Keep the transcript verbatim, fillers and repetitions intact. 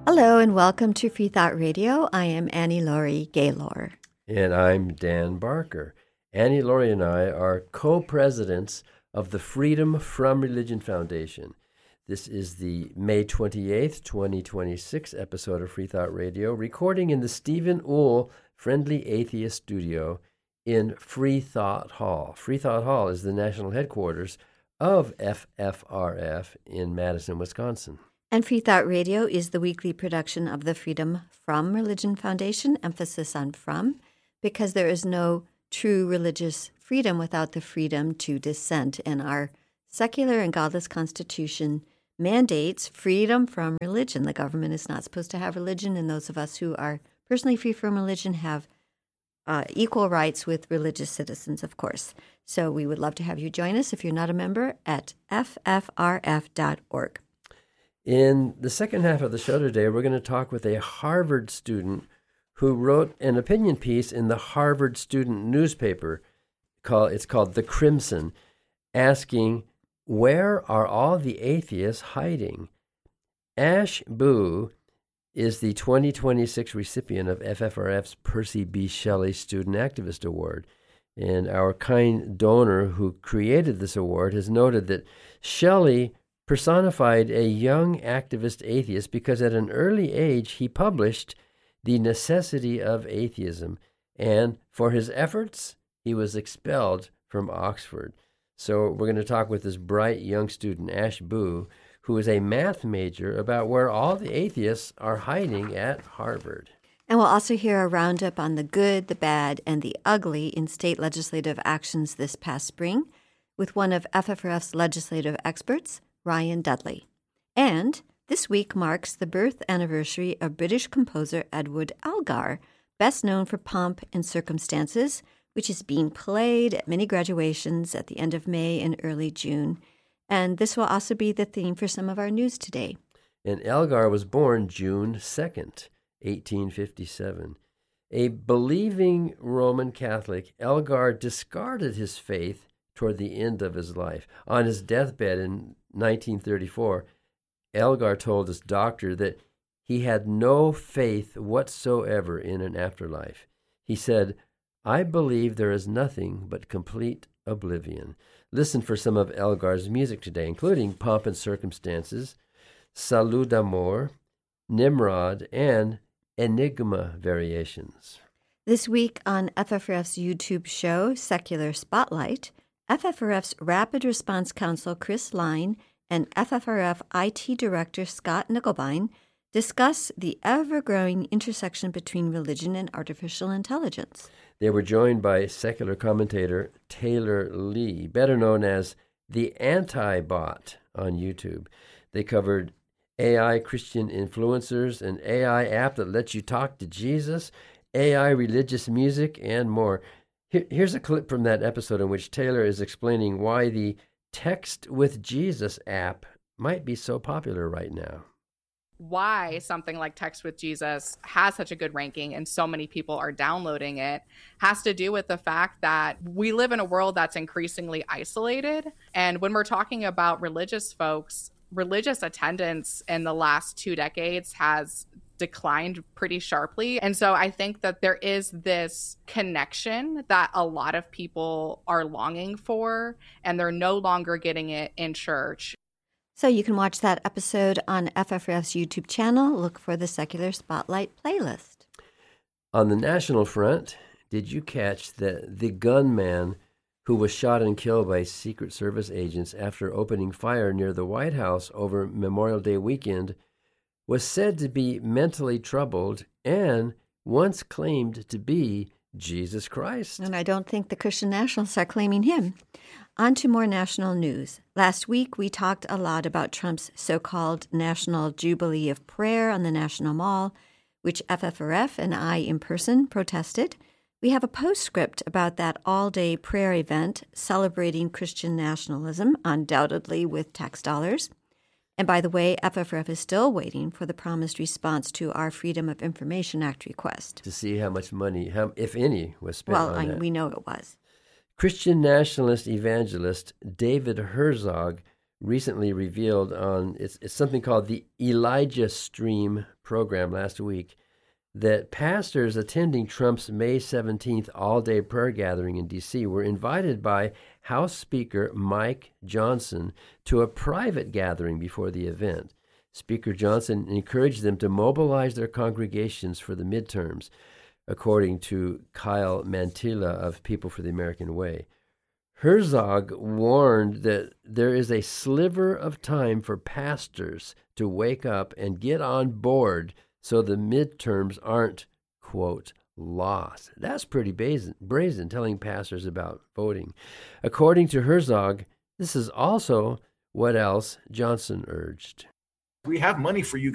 Hello and welcome to Free Thought Radio. I am Annie Laurie Gaylor. And I'm Dan Barker. Annie Laurie and I are co-presidents of the Freedom from Religion Foundation. This is the May twenty-eighth, twenty twenty-six episode of Free Thought Radio, recording in the Stephen Uhl Friendly Atheist Studio in Free Thought Hall. Free Thought Hall is the national headquarters of F F R F in Madison, Wisconsin. And Free Thought Radio is the weekly production of the Freedom from Religion Foundation, emphasis on from, because there is no true religious freedom without the freedom to dissent. And our secular and godless Constitution mandates freedom from religion. The government is not supposed to have religion, and those of us who are personally free from religion have uh, equal rights with religious citizens, of course. So we would love to have you join us if you're not a member at F F R F dot org. In the second half of the show today, we're going to talk with a Harvard student who wrote an opinion piece in the Harvard student newspaper. Called, it's called The Crimson, asking, where are all the atheists hiding? Ash Boo is the twenty twenty-six recipient of F F R F's Percy B. Shelley Student Activist Award. And our kind donor who created this award has noted that Shelley personified a young activist atheist because at an early age he published The Necessity of Atheism, and for his efforts he was expelled from Oxford. So we're going to talk with this bright young student, Ash Boo, who is a math major, about where all the atheists are hiding at Harvard. And we'll also hear a roundup on the good, the bad, and the ugly in state legislative actions this past spring with one of F F R F's legislative experts, Ryan Dudley. And this week marks the birth anniversary of British composer Edward Elgar, best known for Pomp and Circumstances, which is being played at many graduations at the end of May and early June. And this will also be the theme for some of our news today. And Elgar was born June second, eighteen fifty-seven. A believing Roman Catholic, Elgar discarded his faith toward the end of his life. On his deathbed in nineteen thirty-four, Elgar told his doctor that he had no faith whatsoever in an afterlife. He said, "I believe there is nothing but complete oblivion." Listen for some of Elgar's music today, including Pomp and Circumstances, Salut d'Amour, Nimrod, and Enigma Variations. This week on F F R F's YouTube show, Secular Spotlight, F F R F's Rapid Response Counsel Chris Line and F F R F I T Director Scott Nickelbein discuss the ever-growing intersection between religion and artificial intelligence. They were joined by secular commentator Taylor Lee, better known as the Anti-Bot on YouTube. They covered A I Christian influencers, an A I app that lets you talk to Jesus, A I religious music, and more. Here's a clip from that episode in which Taylor is explaining why the Text with Jesus app might be so popular right now. Why something like Text with Jesus has such a good ranking and so many people are downloading it has to do with the fact that we live in a world that's increasingly isolated. And when we're talking about religious folks, religious attendance in the last two decades has declined pretty sharply. And so I think that there is this connection that a lot of people are longing for, and they're no longer getting it in church. So you can watch that episode on F F R F's YouTube channel. Look for the Secular Spotlight playlist. On the national front, did you catch that the gunman who was shot and killed by Secret Service agents after opening fire near the White House over Memorial Day weekend was said to be mentally troubled and once claimed to be Jesus Christ? And I don't think the Christian Nationalists are claiming him. On to more national news. Last week, we talked a lot about Trump's so-called National Jubilee of Prayer on the National Mall, which F F R F and I in person protested. We have a postscript about that all-day prayer event celebrating Christian nationalism, undoubtedly with tax dollars. And by the way, F F R F is still waiting for the promised response to our Freedom of Information Act request. To see how much money, how, if any, was spent well, on I, that. we know it was. Christian nationalist evangelist David Herzog recently revealed on, it's, it's something called the Elijah Stream program last week, that pastors attending Trump's May seventeenth all-day prayer gathering in D C were invited by House Speaker Mike Johnson to a private gathering before the event. Speaker Johnson encouraged them to mobilize their congregations for the midterms, according to Kyle Mantilla of People for the American Way. Herzog warned that there is a sliver of time for pastors to wake up and get on board so the midterms aren't, quote, lost. That's pretty brazen, brazen, telling pastors about voting. According to Herzog, this is also what else Johnson urged. We have money for you